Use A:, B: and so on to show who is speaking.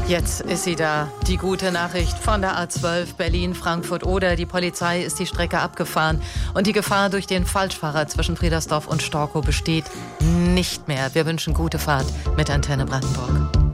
A: Jetzt ist sie da. Die gute Nachricht von der A12 Berlin-Frankfurt-Oder. Die Polizei ist die Strecke abgefahren und die Gefahr durch den Falschfahrer zwischen Friedersdorf und Storkow besteht nicht mehr. Wir wünschen gute Fahrt mit Antenne Brandenburg.